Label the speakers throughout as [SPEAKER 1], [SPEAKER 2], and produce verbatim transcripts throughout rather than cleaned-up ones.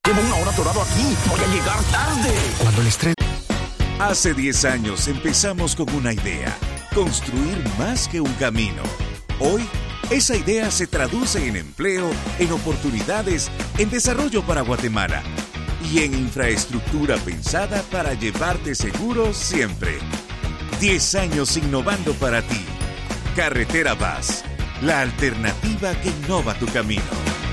[SPEAKER 1] Llevo una hora atorado aquí. Voy a llegar tarde.
[SPEAKER 2] Cuando el estrés...
[SPEAKER 3] Hace diez años empezamos con una idea. Construir más que un camino. Hoy, esa idea se traduce en empleo, en oportunidades, en desarrollo para Guatemala y en infraestructura pensada para llevarte seguro siempre. Diez años innovando para ti. Carretera Vaz, la alternativa que innova tu camino.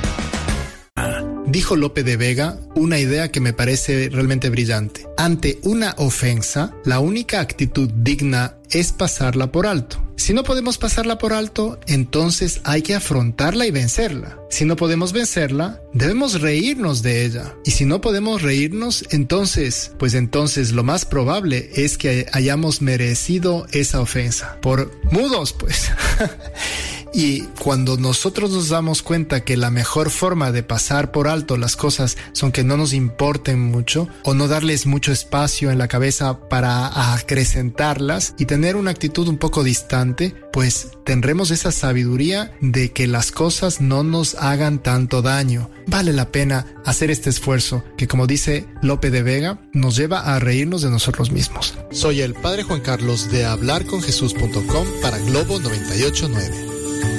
[SPEAKER 4] Dijo Lope de Vega una idea que me parece realmente brillante. Ante una ofensa, la única actitud digna es pasarla por alto. Si no podemos pasarla por alto, entonces hay que afrontarla y vencerla. Si no podemos vencerla, debemos reírnos de ella. Y si no podemos reírnos, entonces, pues entonces lo más probable es que hayamos merecido esa ofensa. Por mudos, pues. Y cuando nosotros nos damos cuenta que la mejor forma de pasar por alto las cosas son que no nos importen mucho o no darles mucho espacio en la cabeza para acrecentarlas y tener una actitud un poco distante, pues tendremos esa sabiduría de que las cosas no nos hagan tanto daño. Vale la pena hacer este esfuerzo que, como dice Lope de Vega, nos lleva a reírnos de nosotros mismos. Soy el Padre Juan Carlos de hablar con jesús punto com para Globo noventa y ocho punto nueve.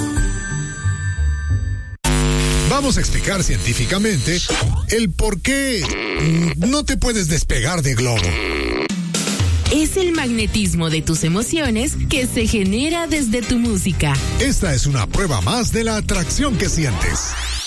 [SPEAKER 5] Vamos a explicar científicamente el por qué no te puedes despegar de Globo.
[SPEAKER 6] Es el magnetismo de tus emociones que se genera desde tu música.
[SPEAKER 5] Esta es una prueba más de la atracción que sientes.